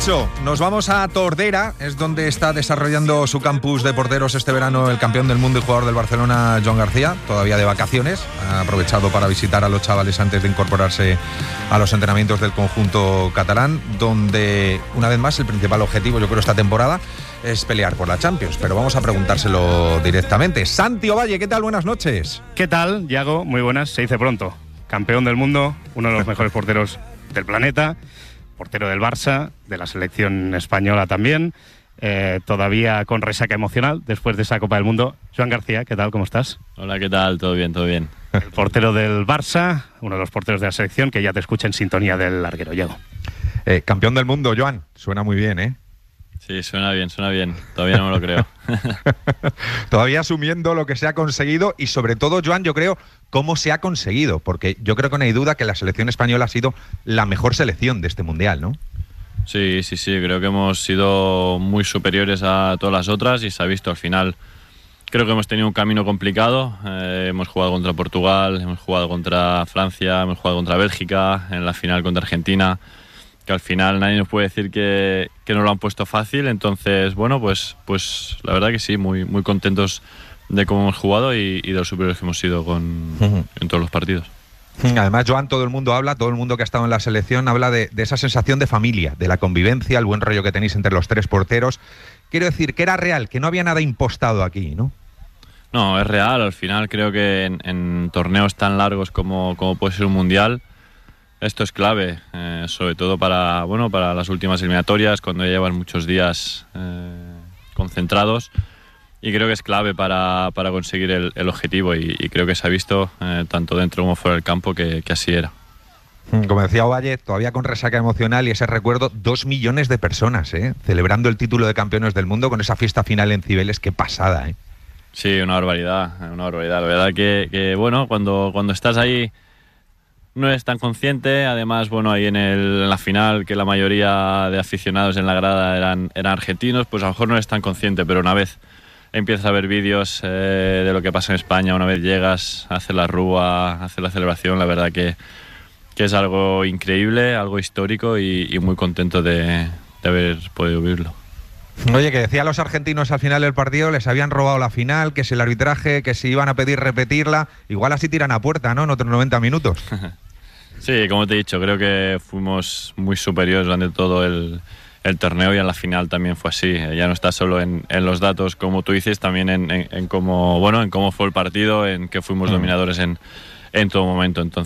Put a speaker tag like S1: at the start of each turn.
S1: dicho, nos vamos a Tordera, es donde está desarrollando su campus de porteros este verano el campeón del mundo y jugador del Barcelona, Joan García, todavía de vacaciones. Ha aprovechado para visitar a los chavales antes de incorporarse a los entrenamientos del conjunto catalán, donde, una vez más, el principal objetivo, yo creo, esta temporada es pelear por la Champions, pero vamos a preguntárselo directamente. Santi Ovalle, ¿qué tal? Buenas noches.
S2: ¿Qué tal, Yago? Muy buenas, se dice pronto. Campeón del mundo, uno de los mejores porteros del planeta, portero del Barça, de la selección española también, todavía con resaca emocional después de esa Copa del Mundo. Joan García, ¿qué tal? ¿Cómo estás?
S3: Hola, ¿qué tal? Todo bien, todo bien.
S2: El portero del Barça, uno de los porteros de la selección, que ya te escucha en sintonía del larguero, Yago.
S1: Campeón del mundo, Joan, suena muy bien, ¿eh?
S3: Sí, suena bien, todavía no me lo creo.
S1: Todavía asumiendo lo que se ha conseguido y sobre todo, Joan, yo creo, cómo se ha conseguido, porque yo creo que no hay duda que la selección española ha sido la mejor selección de este Mundial, ¿no?
S3: Sí, creo que hemos sido muy superiores a todas las otras y se ha visto al final. Creo que hemos tenido un camino complicado, hemos jugado contra Portugal, hemos jugado contra Francia, hemos jugado contra Bélgica, en la final contra Argentina, que al final nadie nos puede decir que nos lo han puesto fácil. Entonces, bueno, pues la verdad que sí, muy contentos de cómo hemos jugado y de los superiores que hemos sido en todos los partidos.
S1: Además, Joan, todo el mundo que ha estado en la selección habla de esa sensación de familia, de la convivencia, el buen rollo que tenéis entre los tres porteros. Quiero decir que era real, que no había nada impostado aquí, ¿no?
S3: No, es real. Al final creo que en torneos tan largos como puede ser un Mundial, esto es clave, sobre todo para las últimas eliminatorias, cuando ya llevan muchos días concentrados, y creo que es clave para conseguir el objetivo y creo que se ha visto tanto dentro como fuera del campo que así era.
S1: Como decía Ovalle, todavía con resaca emocional y ese recuerdo, 2 millones de personas celebrando el título de campeones del mundo con esa fiesta final en Cibeles, qué pasada.
S3: Sí, una barbaridad. La verdad que bueno, cuando estás ahí no eres tan consciente. Además, bueno, ahí en la final, que la mayoría de aficionados en la grada eran argentinos, pues a lo mejor no eres tan consciente, pero una vez empiezas a ver vídeos de lo que pasa en España, una vez llegas a hacer la rúa, a hacer la celebración, la verdad que es algo increíble, algo histórico y muy contento de haber podido vivirlo.
S1: Oye, que decía a los argentinos al final del partido, les habían robado la final, que si el arbitraje, que si iban a pedir repetirla, igual así tiran a puerta, ¿no? En otros 90 minutos.
S3: Sí, como te he dicho, creo que fuimos muy superiores durante todo el torneo y en la final también fue así. Ya no está solo en los datos, como tú dices, también en cómo fue el partido, en que fuimos dominadores en todo momento. Entonces